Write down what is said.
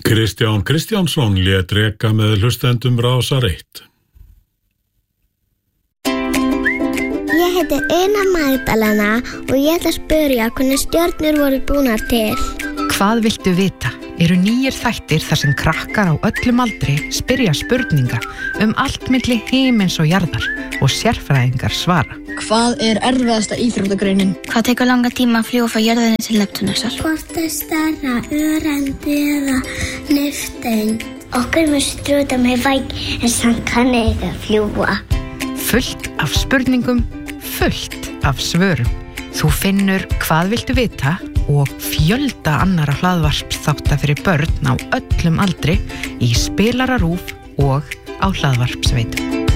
Kristján Kristjánsson lét reka með hlustendum Rásar 1. Ég heiti Una Magdalena og ég ætla að spyrja hvernig stjörnur voru búnar til. Hvað viltu vita? Eru nýjir þættir þar sem krakkar á öllum aldri spyrja spurninga allt milli himins og jarðar og sérfræðingar svara. Hvað erfiðasta íþróttagreinin? Hvað tekur langa tíma að fljúga frá jörðinni til Neptúnusar? Hvort stærra, örendi eða nifteind? Okkur með strúta með væng en samt kann ekki að fljúga. Fullt af spurningum, fullt af svörum. Þú finnur Hvað viltu vita og fjölda annara hlaðvarpsþátta fyrir börn á öllum aldri í Spilara RÚV og á hlaðvarpsveitum.